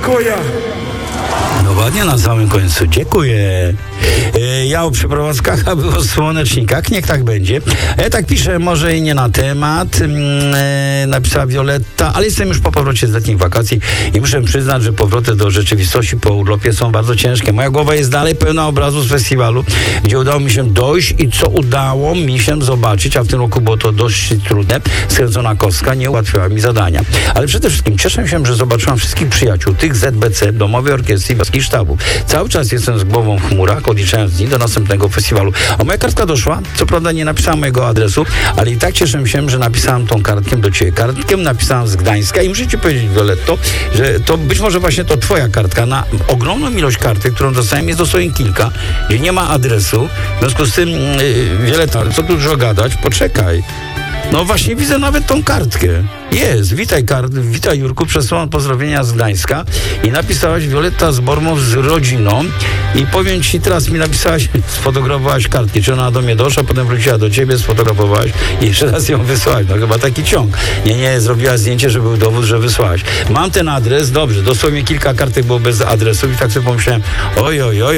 Dziękuję. No ładnie na samym końcu. Dziękuję. Ja o przeprowadzkach, a wy o słonecznikach. Niech tak będzie. Ja tak piszę, może i nie na temat. Napisała Violetta, ale jestem już po powrocie z letnich wakacji i muszę przyznać, że powroty do rzeczywistości po urlopie są bardzo ciężkie. Moja głowa jest dalej pełna obrazu z festiwalu, gdzie udało mi się dojść i co udało mi się zobaczyć, a w tym roku było to dość trudne. Skręcona kostka nie ułatwiała mi zadania. Ale przede wszystkim cieszę się, że zobaczyłam wszystkich przyjaciół, tych ZBC, Domowej Orkiestry i Polskich Sztabów. Cały czas jestem z głową w chmurach, odliczając dni do następnego festiwalu. A moja kartka doszła, co prawda nie napisałam mojego adresu, ale i tak cieszę się, że napisałam tą kartkę do ciebie. Kartkę napisałam z Gdańska i muszę ci powiedzieć, Violetto, że to być może właśnie to twoja kartka. Na ogromną ilość kartek, którą dostałem, jest dosłownie kilka, gdzie nie ma adresu. W związku z tym, Violetta, co tu dużo gadać? Poczekaj. No właśnie widzę nawet tą kartkę. Jest. Witaj Jurku, przesyłam pozdrowienia z Gdańska i napisałaś Violetta z Bormow z rodziną i powiem ci, teraz mi napisałaś, sfotografowałaś kartkę, czy ona do mnie doszła, potem wróciła do ciebie, sfotografowałaś i jeszcze raz ją wysłałaś. No chyba taki ciąg. Nie, zrobiłaś zdjęcie, żeby był dowód, że wysłałaś. Mam ten adres, dobrze, dosłownie kilka kartek było bez adresu i tak sobie pomyślałem, oj,